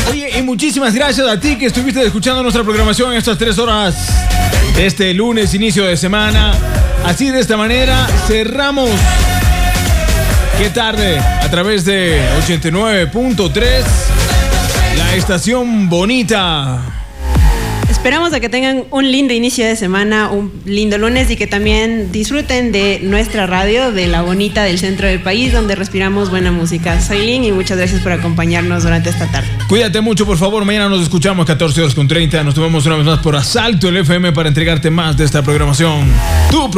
Oye, y muchísimas gracias a ti que estuviste escuchando nuestra programación en estas 3 horas de este lunes, inicio de semana. Así, de esta manera, cerramos Qué tarde a través de 89.3, la estación bonita. Esperamos a que tengan un lindo inicio de semana, un lindo lunes y que también disfruten de nuestra radio, de la bonita del centro del país, donde respiramos buena música. Soy Lynn y muchas gracias por acompañarnos durante esta tarde. Cuídate mucho, por favor. Mañana nos escuchamos 14:30. Nos tomamos una vez más por Asalto el FM para entregarte más de esta programación. Tu